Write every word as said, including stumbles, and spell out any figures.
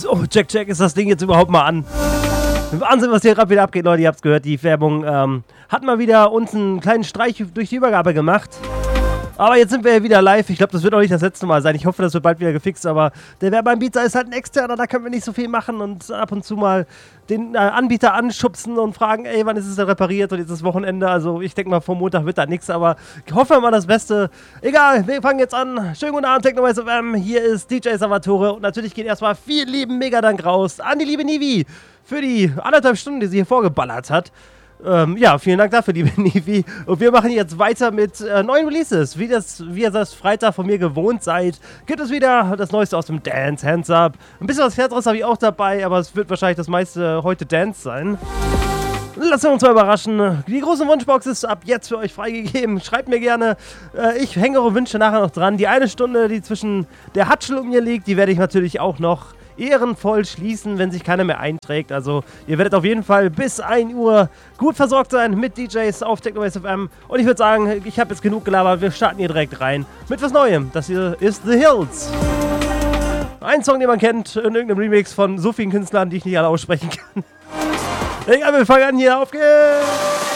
So, Jack Jack, ist das Ding jetzt überhaupt mal an? Wahnsinn, was hier gerade wieder abgeht, Leute, ihr habt's gehört, die Werbung ähm, hat mal wieder uns einen kleinen Streich durch die Übergabe gemacht. Aber jetzt sind wir ja wieder live. Ich glaube, das wird auch nicht das letzte Mal sein. Ich hoffe, das wird bald wieder gefixt. Aber der Werbeanbieter ist halt ein externer, da können wir nicht so viel machen und ab und zu mal den äh, Anbieter anschubsen und fragen, ey, wann ist es denn repariert und jetzt ist Wochenende. Also ich denke mal, vor Montag wird da nichts, aber ich hoffe mal das Beste. Egal, wir fangen jetzt an. Schönen guten Abend, Technoise F M. Hier ist D J Salvatore und natürlich geht erstmal viel lieben Megadank raus an die liebe Nivi für die anderthalb Stunden, die sie hier vorgeballert hat. Ähm, ja, vielen Dank dafür, liebe Nivi. Und wir machen jetzt weiter mit äh, neuen Releases. Wie, das, wie ihr das Freitag von mir gewohnt seid, gibt es wieder das Neueste aus dem Dance, Hands Up. Ein bisschen was Härteres habe ich auch dabei, aber es wird wahrscheinlich das meiste heute Dance sein. Lassen wir uns mal überraschen. Die große Wunschbox ist ab jetzt für euch freigegeben. Schreibt mir gerne. Äh, ich hänge eure Wünsche nachher noch dran. Die eine Stunde, die zwischen der Hatschel und mir liegt, die werde ich natürlich auch noch ehrenvoll schließen, wenn sich keiner mehr einträgt. Also ihr werdet auf jeden Fall bis ein Uhr gut versorgt sein mit D Js auf Technoise F M. Und ich würde sagen, ich habe jetzt genug gelabert. Wir starten hier direkt rein mit was Neuem. Das hier ist The Hills. Ein Song, den man kennt in irgendeinem Remix von so vielen Künstlern, die ich nicht alle aussprechen kann. Egal, wir fangen an hier. Auf geht's!